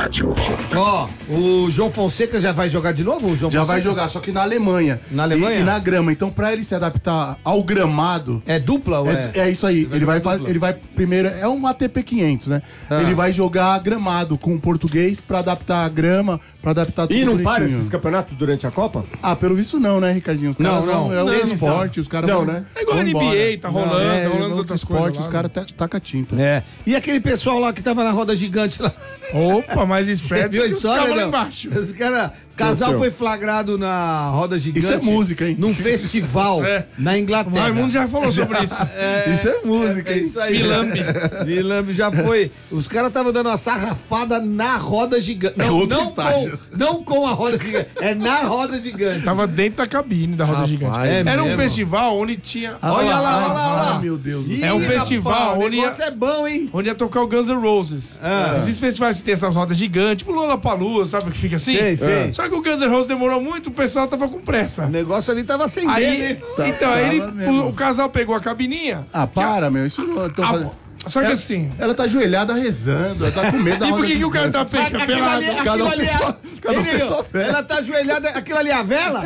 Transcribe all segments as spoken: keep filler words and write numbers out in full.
rádio. Ó, o João Fonseca já vai jogar de novo? O João Já Fonseca? vai jogar, só que na Alemanha. Na Alemanha? E, e na grama. Então, pra ele se adaptar ao gramado... É dupla ou é? É, é isso aí. Ele vai Ele vai, jogar faz, dupla. ele vai primeiro... É um A T P quinhentos, né? Ah. Ele vai jogar gramado com o português pra adaptar a grama, pra adaptar tudo E não bonitinho. para esses campeonatos durante a Copa? Ah, pelo visto não, né, Ricardinho? Os Não, caras não. vão- É o Não, esporte, os caras Não, vão- né? É igual a vão N B A, embora. tá rolando, É, tá rolando outro outras esporte, coisas os lá, caras tá, taca tinta. É. E aquele pessoal lá que tava na roda gigante lá? Opa, mais Você esperto viu a que os história, cabos lá não? embaixo. Esse cara, casal Aconteceu. foi flagrado na roda gigante. Isso é música, hein? Num festival É. na O Inglaterra. Raimundo já falou sobre isso. Isso é música, É hein? isso aí. Milambe. Milambe já foi. Os caras estavam dando uma sarrafada na roda gigante. Não, É outro não, estágio. com, não com a roda gigante. É na roda gigante. Tava dentro da cabine da roda Rapaz, gigante. é Era um mesmo? festival onde tinha. Olha lá, olha lá, olha lá. Ah, meu Deus. Ih, É um festival rapaz, o onde negócio é bom, hein? Onde ia tocar o Guns N' Roses. Ah. Esses festivais que tem essas rodas gigantes, tipo Lollapalooza, sabe que fica assim? Sei, sei. Só que o Guns N' Roses demorou muito, o pessoal tava com pressa. O negócio ali tava sem Aí, dele. então, aí ele, tava mesmo. o, o casal pegou a cabininha. Ah, para, meu. Isso não... Tô a- fazendo... só que ela, assim. Ela tá ajoelhada rezando, ela tá com medo da E por roda que, que o cara gigante. tá Sabe peixe aquilo ali, pelado? Cada aquilo um ali, tem sua- cada um Ele, tem sua ó, fé. ela tá ajoelhada, aquilo ali é a vela?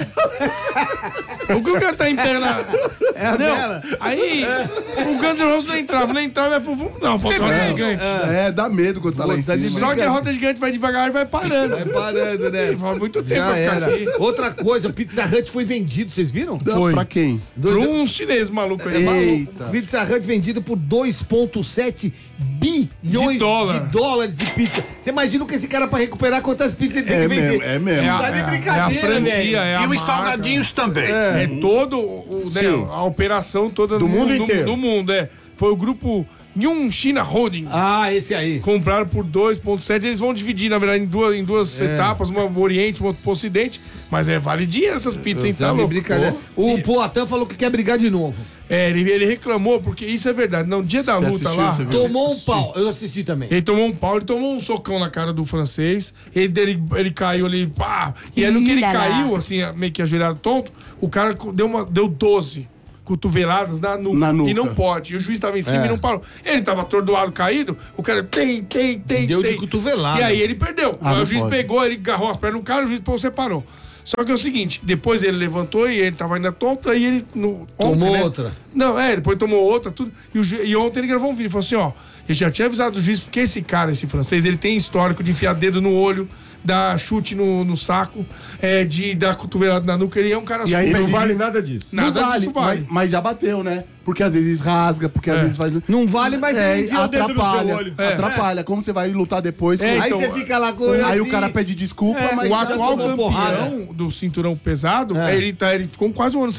O que o cara tá em pé na. É a Não, vela. aí o Guns N' Roses não entrava, não entrava, ele falou, vamos dar uma foto roda gigante. É, dá medo quando tá lá em Tá de cima. Só que a roda gigante vai devagar e vai parando. Vai parando, né? Faz muito tempo Já pra ficar era. aqui. Outra coisa, o Pizza Hut foi vendido, vocês viram? Dá Foi. Pra quem? Pra um chinês maluco aí. Eita. O Pizza Hut vendido por dois vírgula sete bilhões De dólar. de dólares de pizza. Você imagina que esse cara, pra recuperar, quantas pizzas ele tem É que vender? mesmo, é mesmo. É a, Tá de é a- brincadeira, é a franquia, velho. é a E os marca. salgadinhos também. É, todo o, o- né, Sim. a operação toda Do mundo inteiro. Do, mundo, é. Foi o grupo Yum China Holding. Ah, esse aí. Compraram por dois vírgula sete. Eles vão dividir, na verdade, em duas, em duas etapas, uma pro Oriente, uma pro Ocidente. Mas é, vale dinheiro essas pizzas, hein? Tá Tá de louco? brincadeira. O Poatan falou que quer brigar de novo. É, ele, ele reclamou, porque isso é verdade. No dia da Você luta assistiu, lá. você viu? Tomou um pau. Eu assisti também. Ele tomou um pau, ele tomou um socão na cara do francês, ele, ele, ele caiu ali, pá. E aí no que ele Ih, lá, lá. caiu, assim, meio que ajoelhado tonto, o cara deu, uma, deu doze cotoveladas na nuca. Na nuca. E não pode. E o juiz tava em cima É. e não parou. Ele tava atordoado, caído, o cara tem, tem, tem, Deu de tem. cotovelada. E aí ele perdeu. Ah, aí não o juiz pode. pegou, ele agarrou as pernas no cara, o juiz pô, separou. Só que é o seguinte, depois ele levantou e ele tava ainda tonto, aí ele... No, Tomou ontem, né? outra. Não, é, depois tomou outra, tudo. E, o ju- e ontem ele gravou um vídeo, falou assim, ó, ele já tinha avisado o juiz, porque esse cara, esse francês, ele tem histórico de enfiar dedo no olho, dar chute no, no saco, é, de dar cotovelada na nuca, ele é um cara E aí E super... não Mas vale ele- nada disso. Nada não vale, disso vale. Mas, mas já bateu, né? Porque às vezes rasga, porque às É. vezes faz. Não vale, mas é, ele enfiou o dedo no seu atrapalha. olho. É. Atrapalha. Como você vai lutar depois? É, com- Aí então, você fica lá com aí assim, o cara pede desculpa, É, mas O já atual tomou campeão porrada. do cinturão pesado, É. ele, tá, ele ficou quase um ano sem